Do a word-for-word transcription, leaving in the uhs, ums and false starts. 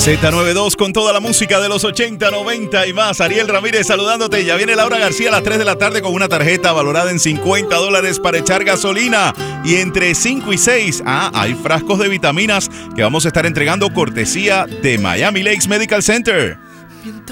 Z noventa y dos con toda la música de los ochenta, noventa y más. Ariel Ramírez saludándote. Ya viene Laura García a las tres de la tarde con una tarjeta valorada en cincuenta dólares para echar gasolina. Y entre cinco y seis, ah, hay frascos de vitaminas que vamos a estar entregando cortesía de Miami Lakes Medical Center. Mientras